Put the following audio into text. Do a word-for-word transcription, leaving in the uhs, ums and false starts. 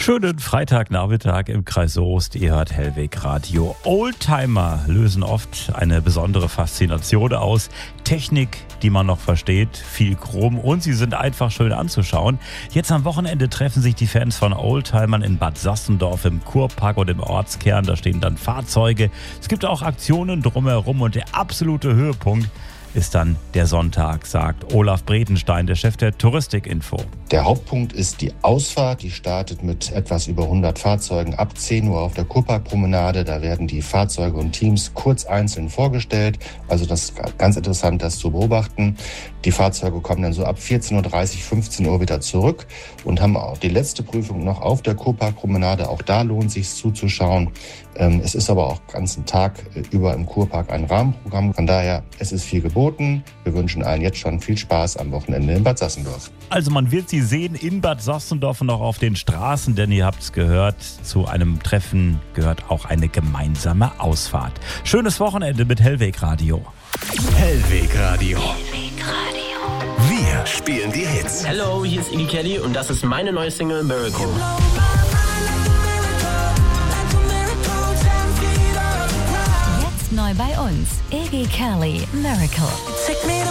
Schönen Freitagnachmittag im Kreis Soest. Ihr hört Hellweg Radio. Oldtimer lösen oft eine besondere Faszination aus. Technik, die man noch versteht, viel Chrom und sie sind einfach schön anzuschauen. Jetzt am Wochenende treffen sich die Fans von Oldtimern in Bad Sassendorf im Kurpark und im Ortskern. Da stehen dann Fahrzeuge. Es gibt auch Aktionen drumherum und der absolute Höhepunkt ist dann der Sonntag, sagt Olaf Bredenstein, der Chef der Touristikinfo. Der Hauptpunkt ist die Ausfahrt. Die startet mit etwas über hundert Fahrzeugen ab zehn Uhr auf der Kurparkpromenade. Da werden die Fahrzeuge und Teams kurz einzeln vorgestellt. Also das ist ganz interessant, das zu beobachten. Die Fahrzeuge kommen dann so ab vierzehn Uhr dreißig, fünfzehn Uhr wieder zurück und haben auch die letzte Prüfung noch auf der Kurparkpromenade. Auch da lohnt es sich zuzuschauen. Es ist aber auch den ganzen Tag über im Kurpark ein Rahmenprogramm. Von daher, es ist viel geboten. Wir wünschen allen jetzt schon viel Spaß am Wochenende in Bad Sassendorf. Also man wird sie sehen in Bad Sassendorf und auch auf den Straßen, denn ihr habt es gehört, zu einem Treffen gehört auch eine gemeinsame Ausfahrt. Schönes Wochenende mit Hellweg Radio. Hellweg Radio. Hellweg Radio. Wir spielen die Hits. Hallo, hier ist Iggy Kelly und das ist meine neue Single Miracle. Jetzt neu bei uns, Iggy Kelly, Miracle.